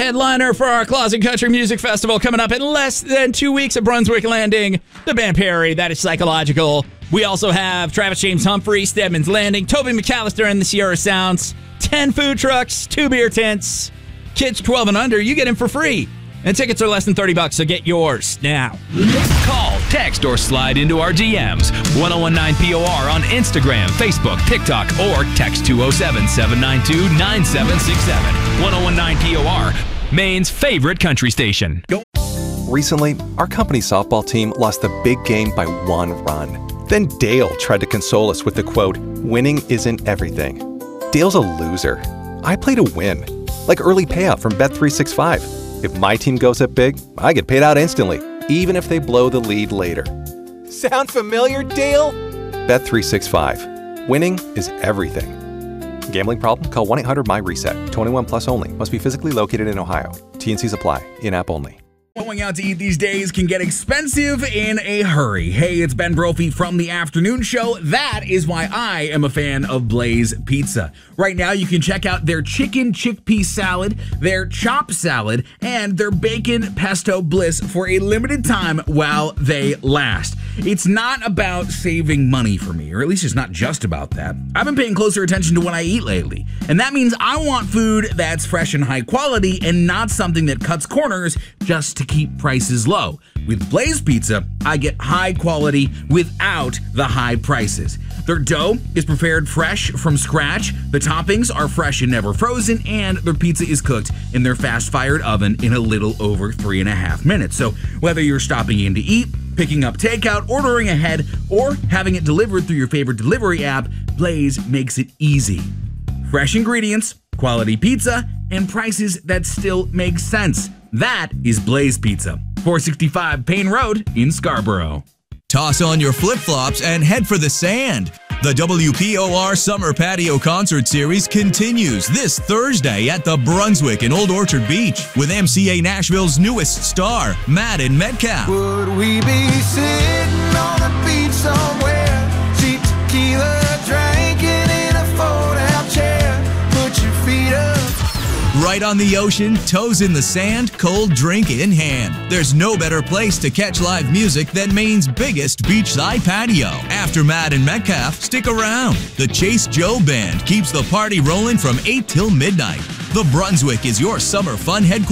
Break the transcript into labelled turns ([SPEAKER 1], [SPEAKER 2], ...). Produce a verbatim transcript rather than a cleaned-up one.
[SPEAKER 1] headliner for our Closet Country Music Festival coming up in less than two weeks at Brunswick Landing. The band Perry, that is Psychological. We also have Travis James Humphrey, Stedman's Landing, Toby McAllister and the Sierra Sounds, ten food trucks, two beer tents. Kids twelve and under, you get in for free. And tickets are less than thirty bucks, so get yours now.
[SPEAKER 2] Call, text, or slide into our D Ms. ten nineteen P O R on Instagram, Facebook, TikTok, or text two oh seven, seven nine two, nine seven six seven. ten nineteen P O R, Maine's favorite country station. Go.
[SPEAKER 3] Recently, our company softball team lost the big game by one run. Then Dale tried to console us with the quote, "Winning isn't everything." Dale's a loser. I play to win. Like early payout from Bet three sixty-five. If my team goes up big, I get paid out instantly, even if they blow the lead later. Sound familiar, Dale? Bet three sixty-five. Winning is everything. Gambling problem? Call one eight hundred M Y reset. twenty-one plus only. Must be physically located in Ohio. T and Cs apply. In-app only.
[SPEAKER 4] Going out to eat these days can get expensive in a hurry. Hey, it's Ben Brophy from The Afternoon Show. That is why I am a fan of Blaze Pizza. Right now, you can check out their chicken chickpea salad, their chop salad, and their bacon pesto bliss for a limited time while they last. It's not about saving money for me, or at least it's not just about that. I've been paying closer attention to what I eat lately, and that means I want food that's fresh and high quality and not something that cuts corners just to keep prices low. With Blaze Pizza, I get high quality without the high prices. Their dough is prepared fresh from scratch, the toppings are fresh and never frozen, and their pizza is cooked in their fast-fired oven in a little over three and a half minutes. So whether you're stopping in to eat, picking up takeout, ordering ahead, or having it delivered through your favorite delivery app, Blaze makes it easy. Fresh ingredients, quality pizza, and prices that still make sense. That is Blaze Pizza, four sixty-five Payne Road in Scarborough.
[SPEAKER 5] Toss on your flip-flops and head for the sand. The W P O R Summer Patio Concert Series continues this Thursday at the Brunswick in Old Orchard Beach with M C A Nashville's newest star, Madden Metcalf.
[SPEAKER 6] Would we be sitting on a beach somewhere, cheap tequila drinking in a fold-out chair, put your feet up.
[SPEAKER 5] Right on the ocean, toes in the sand, cold drink in hand. There's no better place to catch live music than Maine's biggest beachside patio. After Madden Metcalf, stick around. The Chase Joe Band keeps the party rolling from eight till midnight. The Brunswick is your summer fun headquarters.